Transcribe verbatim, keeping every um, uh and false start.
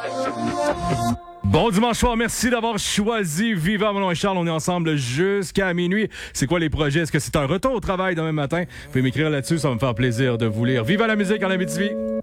Bon dimanche soir, merci d'avoir choisi Viva. Mon nom est Charles, on est ensemble jusqu'à minuit. C'est quoi les projets? Est-ce que c'est un retour au travail demain matin? Vous pouvez m'écrire là-dessus, ça va me faire plaisir de vous lire. Viva la musique en Abitibi!